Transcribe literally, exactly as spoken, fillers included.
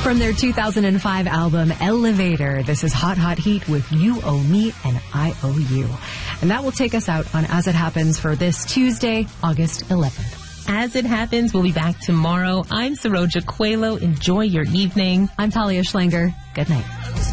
From their two thousand five album, Elevator, this is Hot Hot Heat with You Owe Me and I Owe You. And that will take us out on As It Happens for this Tuesday, August eleventh. As It Happens, we'll be back tomorrow. I'm Saroja Coelho. Enjoy your evening. I'm Talia Schlanger. Good night.